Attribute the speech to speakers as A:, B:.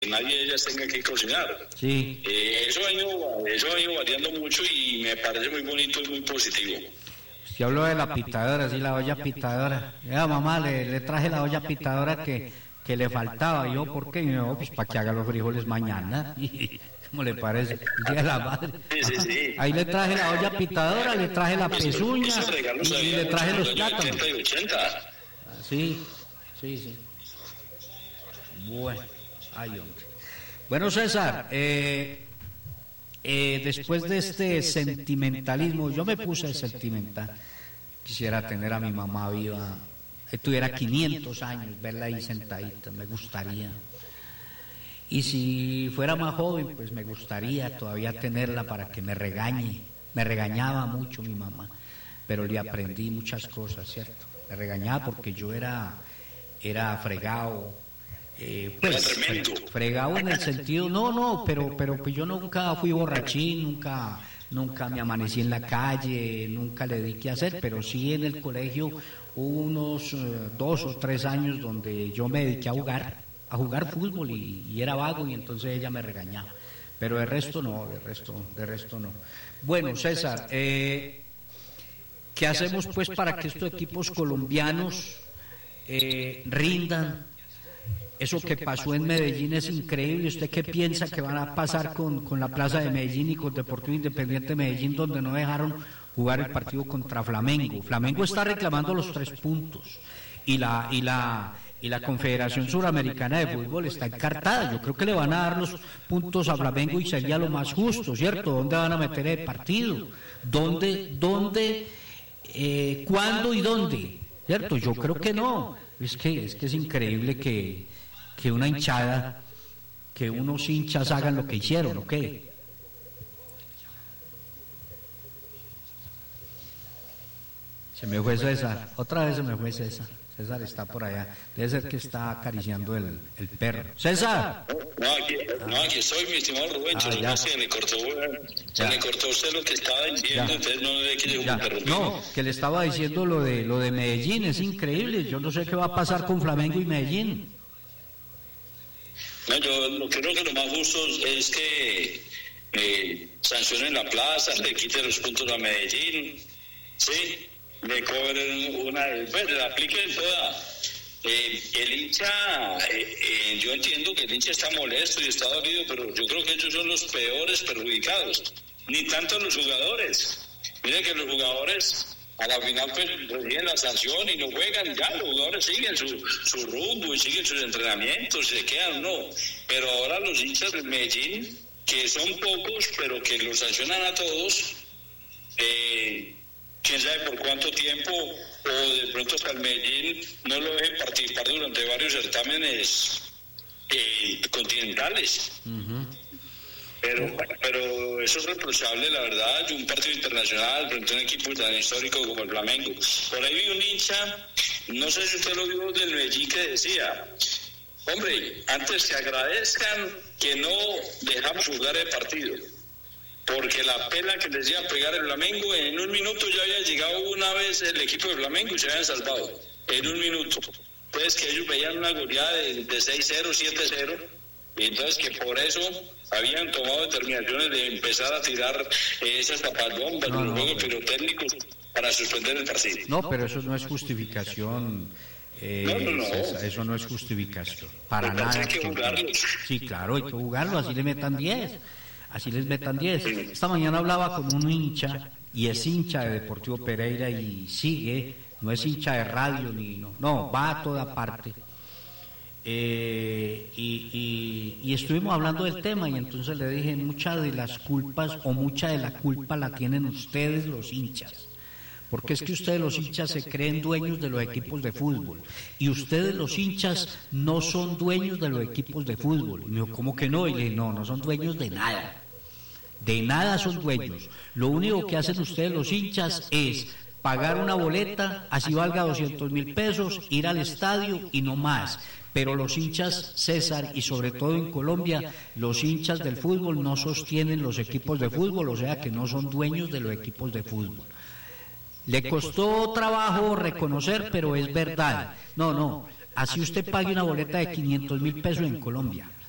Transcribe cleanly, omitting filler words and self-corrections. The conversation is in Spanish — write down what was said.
A: nadie de ellas tenga que cocinar.
B: Sí.
A: Eso ha ido variando mucho y me parece muy bonito y muy positivo.
B: Usted habló de la pitadora, sí, la olla pitadora. Ya, mamá, le traje la olla pitadora que le faltaba. Y yo, ¿por qué? Y yo, pues para que haga los frijoles mañana. ¿Cómo le parece? El día de la madre.
A: Sí.
B: Ahí le traje la olla pitadora, le traje la pezuña y le traje los plátanos.
A: 80 y 80.
B: Sí. Bueno, ay, hombre. Bueno, César, después de este sentimentalismo, yo me puse sentimental. Quisiera tener a mi mamá viva, que tuviera 500 años, verla ahí sentadita, me gustaría. Y si fuera más joven, pues me gustaría todavía tenerla para que me regañe. Me regañaba mucho mi mamá, pero le aprendí muchas cosas, ¿cierto? Me regañaba porque yo era fregado. Pues fregado en el sentido, pero pues yo nunca fui borrachín, nunca me amanecí en la calle, nunca le di qué hacer, pero sí en el colegio hubo unos 2 o 3 años donde yo me dediqué a jugar fútbol y era vago, y entonces ella me regañaba, pero de resto no. Bueno, César, ¿qué hacemos pues para que estos equipos colombianos rindan? Eso que pasó en Medellín es increíble. ¿Usted qué piensa que van a pasar con la Plaza de Medellín y con Deportivo Independiente de Medellín, donde no dejaron jugar el partido contra Flamengo? Flamengo está reclamando los 3 puntos y la Confederación Suramericana de Fútbol está encartada. Yo creo que le van a dar los puntos a Flamengo y sería lo más justo, ¿cierto? ¿Dónde van a meter el partido? ¿Dónde, cuándo y dónde? ¿Cierto? Yo creo que no. Es que es increíble que una hinchada, que unos hinchas hagan lo que hicieron, ¿o qué? Se me fue César, otra vez se me fue César. César está por allá, debe ser que está acariciando el perro. ¡César!
A: No, aquí estoy, mi estimado Rubén. Se me cortó usted lo que estaba diciendo, entonces no le quiero interrumpir.
B: No, que le estaba diciendo lo de Medellín, es increíble. Yo no sé qué va a pasar con Flamengo y Medellín.
A: No, yo creo que lo más justo es que sancionen la plaza, le quiten los puntos a Medellín, ¿sí? Le cobren le apliquen toda. El hincha, yo entiendo que el hincha está molesto y está dolido, pero yo creo que ellos son los peores perjudicados, ni tanto los jugadores. Mire que los jugadores a la final pues reciben la sanción y no juegan, ya los jugadores siguen su rumbo y siguen sus entrenamientos, se quedan, no. Pero ahora los hinchas del Medellín, que son pocos, pero que los sancionan a todos, quién sabe por cuánto tiempo, o de pronto hasta el Medellín no lo dejen participar durante varios certámenes continentales. Uh-huh. Pero eso es reprochable, la verdad, un partido internacional frente a un equipo tan histórico como el Flamengo. Por ahí vi un hincha, no sé si usted lo vio, del Medellín, que decía: hombre, antes que agradezcan que no dejamos jugar el partido, porque la pela que les iba a pegar el Flamengo, en un minuto ya había llegado una vez el equipo de Flamengo y se habían salvado, en un minuto. Entonces que ellos veían una goleada de 6-0, 7-0, y entonces que por eso habían tomado determinaciones de empezar a tirar esas tapabombas, los juegos pirotécnicos para suspender el partido.
B: No, pero eso no es justificación. Eso no es justificación para nada.
A: Hay que jugarlo.
B: Sí, claro, hay que jugarlo, así le metan 10. Así les metan 10. Esta mañana hablaba con un hincha, y es hincha de Deportivo Pereira y sigue, no es hincha de radio no, va a toda parte. Y estuvimos hablando del tema, y entonces le dije: mucha de la culpa la tienen ustedes los hinchas, porque es que ustedes los hinchas se creen dueños de los equipos de fútbol, y ustedes los hinchas no son dueños de los equipos de fútbol. Y me dijo: ¿cómo que no? Y le dije: no son dueños de nada son dueños. Lo único que hacen ustedes los hinchas es pagar una boleta, así valga 200.000 pesos, ir al estadio y no más. Pero los hinchas, César, y sobre todo en Colombia, los hinchas del fútbol no sostienen los equipos de fútbol, o sea que no son dueños de los equipos de fútbol. Le costó trabajo reconocer, pero es verdad. No, así usted pague una boleta de 500.000 pesos en Colombia,